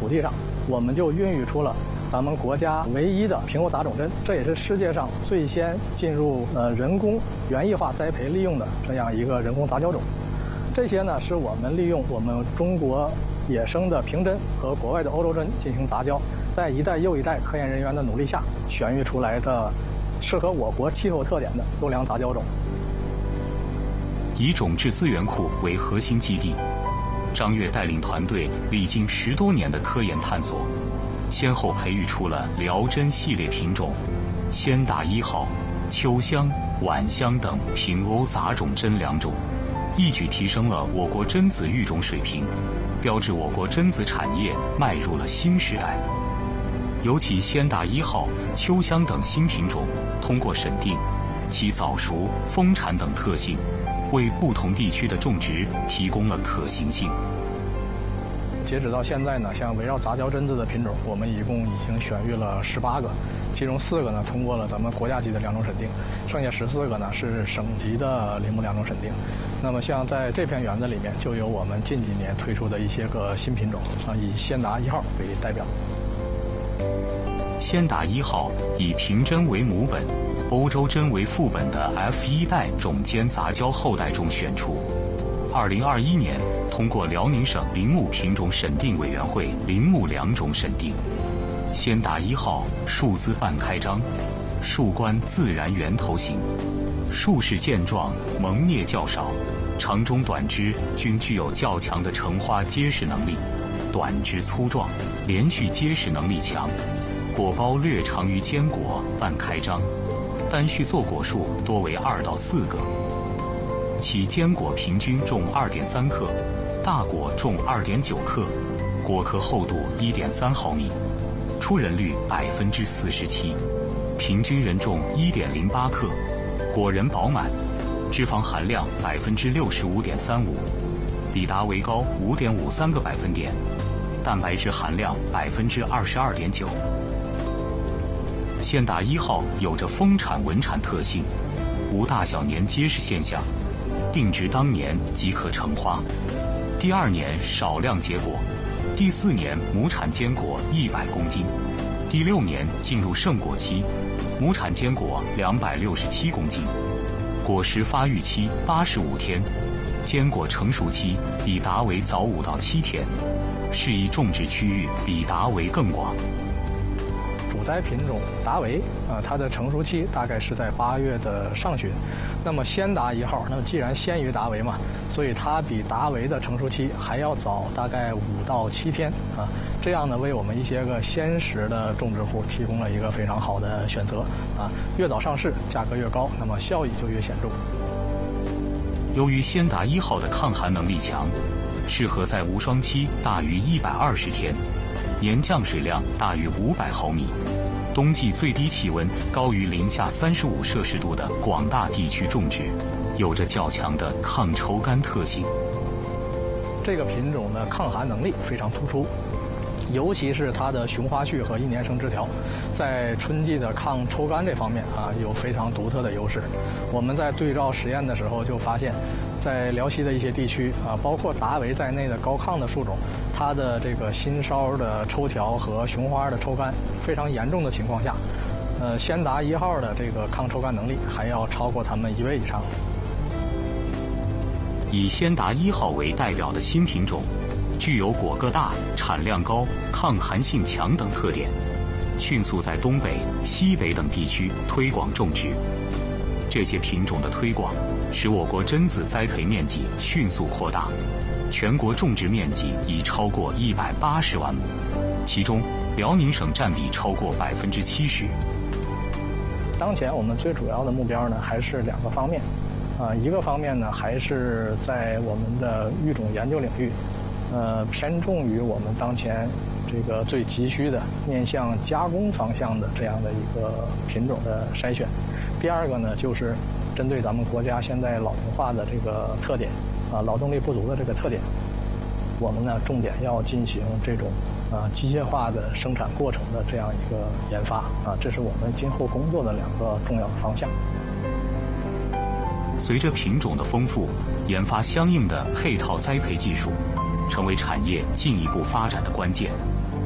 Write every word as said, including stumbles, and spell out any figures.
土地上，我们就孕育出了咱们国家唯一的平欧杂种针，这也是世界上最先进入呃人工园艺化栽培利用的这样一个人工杂交种。这些呢，是我们利用我们中国野生的平针和国外的欧洲针进行杂交，在一代又一代科研人员的努力下，选育出来的适合我国气候特点的优良杂交种。 以种质资源库为核心基地，张越带领团队历经十多年的科研探索，先后培育出了辽真系列品种、先达一号、秋香、晚香等平欧杂种针两种，一举提升了我国榛子育种水平，标志我国榛子产业迈入了新时代。尤其先达一号、秋香等新品种，通过审定，其早熟、丰产等特性，为不同地区的种植提供了可行性。 截止到现在呢，像围绕杂交榛子的品种，我们一共已经选育了十八个，其中四个呢通过了咱们国家级的两种审定，剩下十四个呢是省级的林木两种审定。那么像在这片园子里面，就有我们近几年推出的一些个新品种啊，以先达一号为代表。 先达一号以平针为母本，欧洲针为副本的 F 一 代种间杂交后代中选出。二零二一年通过辽宁省林木品种审定委员会林木两种审定。先达一号树姿半开张，树冠自然圆头形，树势健壮，萌叶较少，长中短枝均具有较强的成花结实能力，短枝粗壮，连续结实能力强，果苞略长于坚果，半开张，单序坐果数多为二到四个。其坚果平均重二点三克，大果重二点九克，果壳厚度一点三毫米，出仁率百分之四十七，平均人重一点零八克，果仁饱满，脂肪含量百分之六十五点三五，比达维高五点五三个百分点，蛋白质含量百分之二十二点九。先达一号有着丰产稳产特性，无大小年结实现象，定植当年即可成花，第二年少量结果，第四年亩产坚果一百公斤，第六年进入盛果期，亩产坚果两百六十七公斤，果实发育期八十五天，坚果成熟期比达维早五到七天，适宜种植区域比达维更广。 主栽品种达维啊、呃，它的成熟期大概是在八月的上旬。那么先达一号，那么既然先于达维嘛，所以它比达维的成熟期还要早大概五到七天啊。这样呢，为我们一些个鲜食的种植户提供了一个非常好的选择啊。越早上市，价格越高，那么效益就越显著。 由于先达一号的抗寒能力强，适合在无霜期大于一百二十天，年降水量大于五百毫米，冬季最低气温高于零下三十五摄氏度的广大地区种植，有着较强的抗抽干特性。 这个品种的抗寒能力非常突出，尤其是它的雄花序和一年生枝条，在春季的抗抽干这方面啊有非常独特的优势。我们在对照实验的时候就发现，在辽西的一些地区啊，包括达维在内的高抗的树种，它的这个新梢的抽条和雄花的抽干非常严重的情况下，呃，先达一号的这个抗抽干能力还要超过它们一倍以上。 以先达一号为代表的新品种，具有果个大、产量高、抗寒性强等特点，迅速在东北、西北等地区推广种植。这些品种的推广，使我国榛子栽培面积迅速扩大，全国种植面积已超过一百八十万亩，其中辽宁省占比超过百分之七十。 当前我们最主要的目标呢，还是两个方面，啊，一个方面呢，还是在我们的育种研究领域，呃，偏重于我们当前这个最急需的面向加工方向的这样的一个品种的筛选。第二个呢，就是针对咱们国家现在老龄化的这个特点，啊，劳动力不足的这个特点，我们呢重点要进行这种啊机械化的生产过程的这样一个研发啊，这是我们今后工作的两个重要的方向。 随着品种的丰富，研发相应的配套栽培技术，成为产业进一步发展的关键。